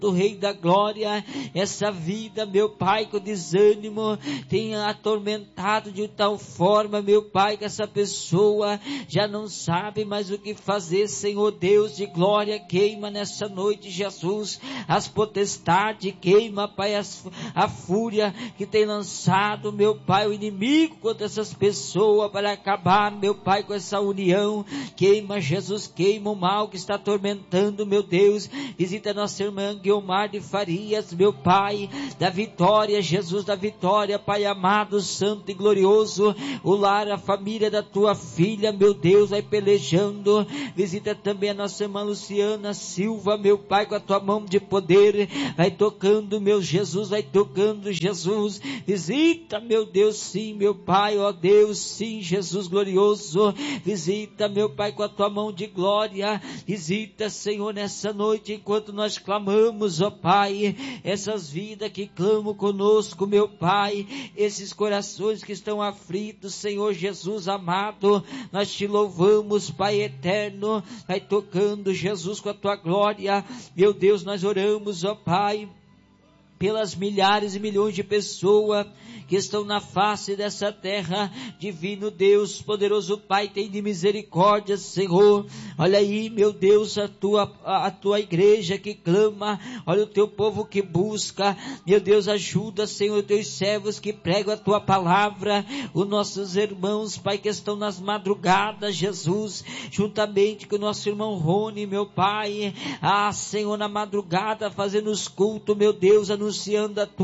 do Rei da Glória, essa vida, meu Pai, com desânimo, tenha atormentado de tal forma, meu Pai, que essa pessoa já não sabe mais o que fazer, Senhor Deus de glória, queima nessa noite, Jesus, as potestades, queima, Pai, a fúria que tem lançado, meu Pai, o inimigo contra essas pessoas, para acabar, meu Pai, com essa união, queima, Jesus, queima o mal que está atormentando, meu Deus, visita nossa irmã Guiomar de Farias, meu Pai, da Vitória, Jesus da Vitória, Pai amado, santo e glorioso, o lar, a família da tua filha, meu Deus, vai pelejando, visita também a nossa irmã Luciana Silva, meu Pai, com a tua mão de poder, vai tocando, meu Jesus, vai tocando, Jesus, visita, meu Deus, sim, meu Pai, ó Deus, sim, Jesus glorioso, visita, meu Pai, com a tua mão de glória, visita, Senhor, nessa noite, enquanto nós clamamos, ó Pai, essas vidas que clamam conosco, meu Pai, esses corações que estão aflitos, Senhor Jesus amado, nós te louvamos, Pai eterno, vai tocando, Jesus, com a tua glória, meu Deus, nós oramos, ó Pai, pelas milhares e milhões de pessoas que estão na face dessa terra, divino Deus, poderoso Pai, tem de misericórdia, Senhor, olha aí, meu Deus, a tua igreja que clama, olha o teu povo que busca, meu Deus, ajuda, Senhor, os teus servos que pregam a tua palavra, os nossos irmãos, Pai, que estão nas madrugadas, Jesus, juntamente com o nosso irmão Rony, meu Pai, Senhor, na madrugada, fazendo os cultos, meu Deus, anunciando a tua